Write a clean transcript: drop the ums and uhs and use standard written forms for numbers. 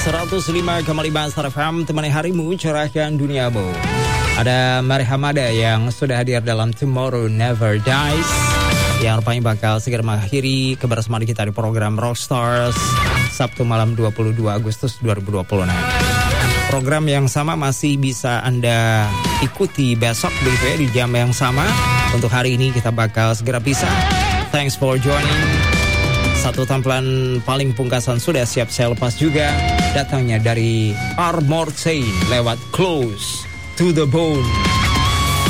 105,5 Star FM, temani harimu, cerahkan duniamu. Ada Mary Hamada yang sudah hadir dalam Tomorrow Never Dies, yang rupanya bakal segera mengakhiri kebersamaan kita di program Rockstars Sabtu malam 22 Agustus 2020. Program yang sama masih bisa Anda ikuti besok begitu ya, di jam yang sama. Untuk hari ini kita bakal segera pisah. Thanks for joining. Satu tampilan paling pungkasan sudah siap saya lepas juga, datangnya dari Armored Saint lewat Close to the Bone.